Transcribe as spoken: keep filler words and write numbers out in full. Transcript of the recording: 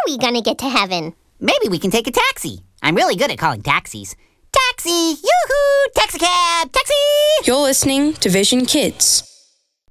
we gonna get to heaven? Maybe we can take a taxi. I'm really good at calling taxis. Taxi! Yoo-hoo! Taxicab! Taxi! You're listening to Vision Kids.